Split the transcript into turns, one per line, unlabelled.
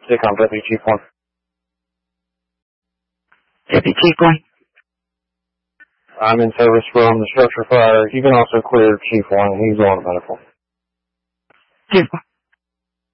Sitcom Deputy Chief 1.
Deputy Chief 1.
I'm in service from the structure fire. You can also clear Chief 1. He's on medical.
Chief 1.